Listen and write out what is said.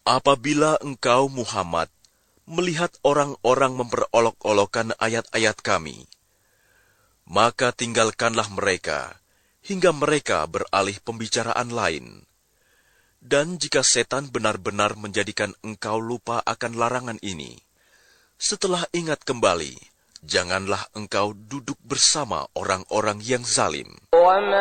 Apabila engkau, Muhammad, melihat orang-orang memperolok-olokkan ayat-ayat kami, maka tinggalkanlah mereka hingga mereka beralih pembicaraan lain. Dan jika setan benar-benar menjadikan engkau lupa akan larangan ini, setelah ingat kembali, janganlah engkau duduk bersama orang-orang yang zalim.